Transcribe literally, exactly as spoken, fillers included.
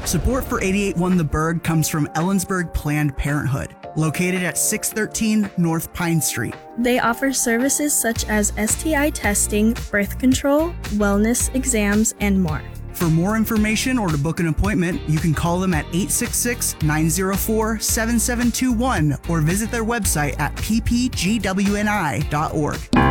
Support for eighty-eight point one The Berg comes from Ellensburg Planned Parenthood, located at six thirteen North Pine Street. They offer services such as S T I testing, birth control, wellness exams, and more. For more information or to book an appointment, you can call them at eight six six, nine zero four, seven seven two one or visit their website at p p g w n i dot org.